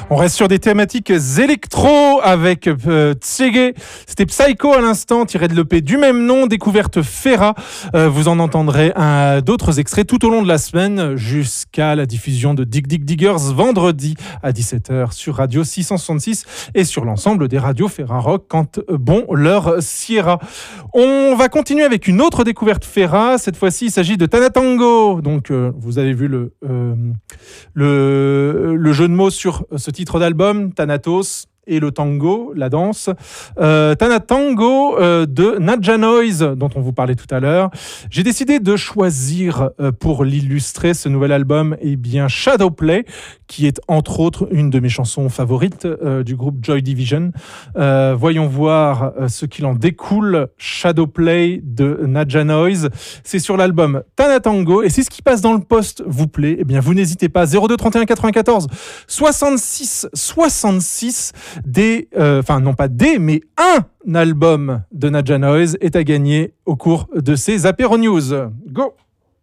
On reste sur des thématiques électro avec Tsege. C'était Psycho à l'instant, tiré de l'EP du même nom, découverte Ferra. Vous en entendrez d'autres extraits tout au long de la semaine jusqu'à la diffusion de Dig Dig Diggers vendredi à 17h sur Radio 666 et sur l'ensemble des radios Ferra Rock quand bon leur Sierra. On va continuer avec une autre découverte Ferra. Cette fois-ci, il s'agit de Tanatango. Donc, vous avez vu le jeu de mots sur ce titre d'album, Thanatos et le tango, la danse. Tanatango de Nadja Noise, dont on vous parlait tout à l'heure. J'ai décidé de choisir pour l'illustrer ce nouvel album, Shadowplay, qui est entre autres une de mes chansons favorites du groupe Joy Division. Voyons voir ce qu'il en découle. Shadowplay de Nadja Noise. C'est sur l'album Tanatango et si ce qui passe dans le poste vous plaît, vous n'hésitez pas. 02 31 94 66 66. Un album de Nadja Noise est à gagner au cours de ces Apéro News. Go!